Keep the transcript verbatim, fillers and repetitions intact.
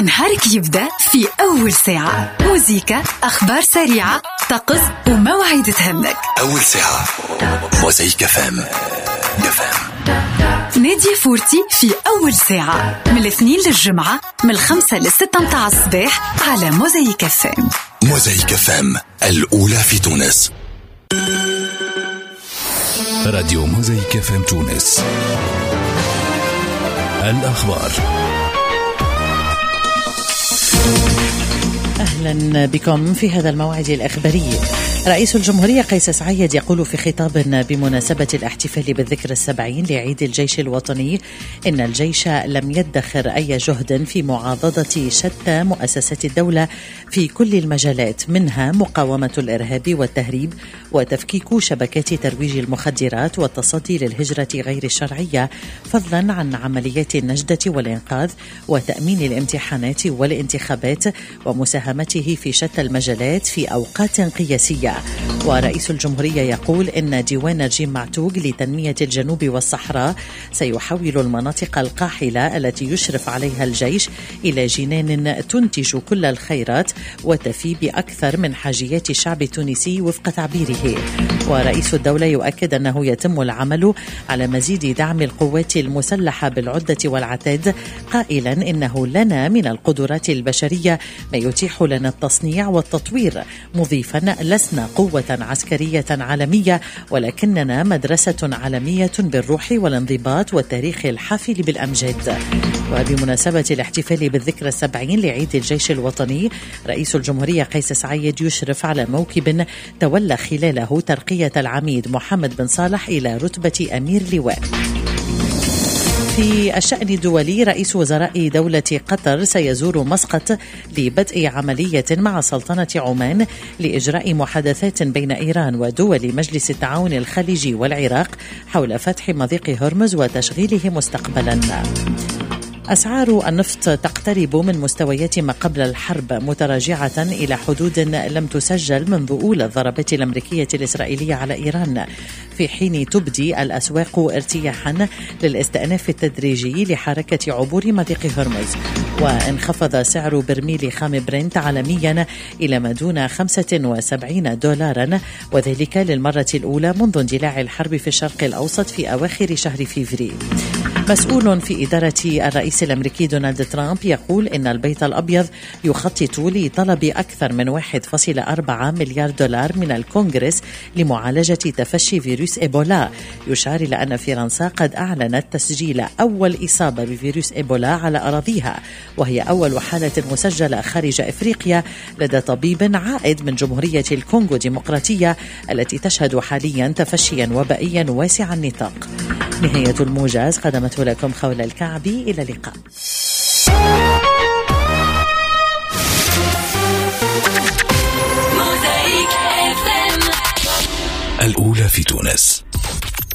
ونهارك يبدأ في أول ساعة موزيكا، أخبار سريعة، طقس ومواعيد تهمك. أول ساعة موزيك فام فام نادية فورتي في أول ساعة من الاثنين للجمعة من الخمسة للستة متاع الصباح على موزيك فام. موزيك فام الأولى في تونس. راديو موزيك فام تونس. الأخبار. أهلا بكم في هذا الموعد الأخباري. رئيس الجمهورية قيس سعيد يقول في خطاب بمناسبة الاحتفال بالذكرى السبعين لعيد الجيش الوطني إن الجيش لم يدخر أي جهد في معاضدة شتى مؤسسات الدولة في كل المجالات، منها مقاومة الإرهاب والتهريب وتفكيك شبكات ترويج المخدرات والتصدي للهجرة غير الشرعية، فضلا عن عمليات النجدة والإنقاذ وتأمين الامتحانات والانتخابات ومساهمته في شتى المجالات في أوقات قياسية. ورئيس الجمهورية يقول إن ديوان جيم معتوق لتنمية الجنوب والصحراء سيحول المناطق القاحلة التي يشرف عليها الجيش إلى جنان تنتج كل الخيرات وتفي بأكثر من حاجيات الشعب التونسي وفق تعبيره. ورئيس الدولة يؤكد أنه يتم العمل على مزيد دعم القوات المسلحة بالعدة والعتاد، قائلا إنه لنا من القدرات البشرية ما يتيح لنا التصنيع والتطوير، مضيفا لسنا قوة عسكرية عالمية ولكننا مدرسة عالمية بالروح والانضباط والتاريخ الحافل بالأمجاد. وبمناسبة الاحتفال بالذكرى السبعين لعيد الجيش الوطني، رئيس الجمهورية قيس سعيد يشرف على موكب تولى خلاله ترقية العميد محمد بن صالح إلى رتبة أمير لواء. في الشأن الدولي، رئيس وزراء دولة قطر سيزور مسقط لبدء عملية مع سلطنة عمان لإجراء محادثات بين إيران ودول مجلس التعاون الخليجي والعراق حول فتح مضيق هرمز وتشغيله مستقبلا. أسعار النفط تقترب من مستويات ما قبل الحرب، متراجعة إلى حدود لم تسجل منذ أولى الضربات الأمريكية الإسرائيلية على إيران، في حين تبدي الأسواق ارتياحا للاستئناف التدريجي لحركة عبور مضيق هرمز. وانخفض سعر برميل خام برنت عالميا إلى ما دون خمسة وسبعين دولارا، وذلك للمرة الأولى منذ اندلاع الحرب في الشرق الأوسط في أواخر شهر فيفري. مسؤول في إدارة الرئيس الأمريكي دونالد ترامب يقول إن البيت الأبيض يخطط لطلب أكثر من واحد فاصلة أربعة مليار دولار من الكونغرس لمعالجة تفشي فيروس إيبولا، يشار إلى أن فرنسا قد أعلنت تسجيل أول إصابة بفيروس إيبولا على أراضيها، وهي أول حالة مسجلة خارج إفريقيا لدى طبيب عائد من جمهورية الكونغو الديمقراطية التي تشهد حاليا تفشيا وبائيا واسع النطاق. نهاية الموجز قدمته لكم خول الكعبي. إلى اللقاء. الأولى في تونس.